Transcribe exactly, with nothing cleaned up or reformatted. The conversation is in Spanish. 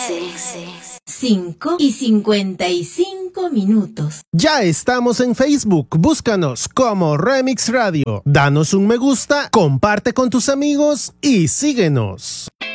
cinco y cincuenta y cinco minutos. Ya estamos en Facebook, búscanos como Remix Radio. Danos un me gusta, comparte con tus amigos y síguenos.